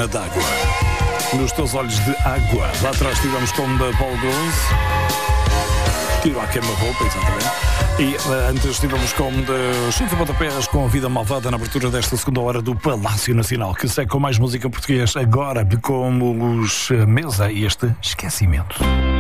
Pena d'Água. Nos Teus Olhos de Água. Lá atrás estivemos com o da Paul Gonz. Tiro à queima-roupa, exatamente. E antes estivemos com de Chute de Pontapés com a Vida Malvada na abertura desta segunda hora do Palácio Nacional, que segue com mais música portuguesa agora com os Mesa e este Esquecimento.